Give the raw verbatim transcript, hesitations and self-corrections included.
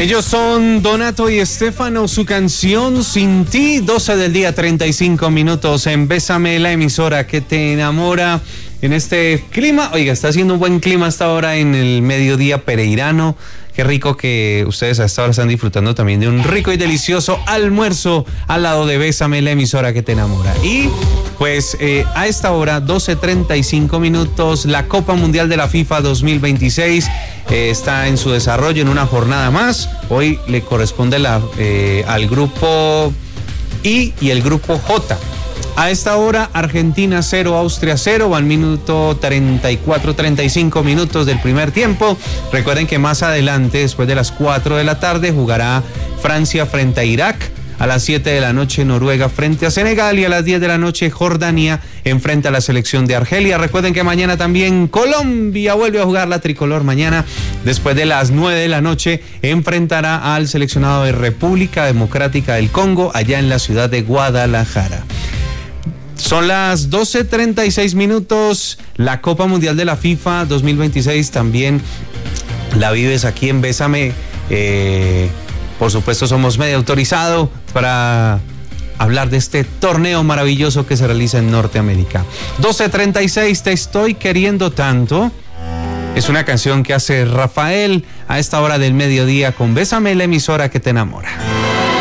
Ellos son Donato y Estefano, su canción Sin Ti, doce del día, treinta y cinco minutos en Bésame, la emisora que te enamora. En este clima, oiga, está haciendo un buen clima hasta ahora en el mediodía pereirano. Qué rico que ustedes a esta hora están disfrutando también de un rico y delicioso almuerzo al lado de Bésame, la emisora que te enamora. Y pues eh, a esta hora, doce treinta y cinco minutos, la Copa Mundial de la FIFA dos mil veintiséis eh, está en su desarrollo en una jornada más. Hoy le corresponde la, eh, al grupo I y el grupo J. A esta hora, Argentina cero, Austria cero, van minuto treinta y cuatro, treinta y cinco minutos del primer tiempo. Recuerden que más adelante, después de las cuatro de la tarde, jugará Francia frente a Irak. A las siete de la noche, Noruega frente a Senegal, y a las diez de la noche, Jordania enfrenta a la selección de Argelia. Recuerden que mañana también Colombia vuelve a jugar, la tricolor mañana, después de las nueve de la noche, enfrentará al seleccionado de República Democrática del Congo, allá en la ciudad de Guadalajara. Son las doce treinta y seis minutos, la Copa Mundial de la FIFA dos mil veintiséis también la vives aquí en Bésame. Eh, por supuesto, somos medio autorizado para hablar de este torneo maravilloso que se realiza en Norteamérica. doce treinta y seis, Te estoy queriendo tanto. Es una canción que hace Rafael a esta hora del mediodía con Bésame, la emisora que te enamora.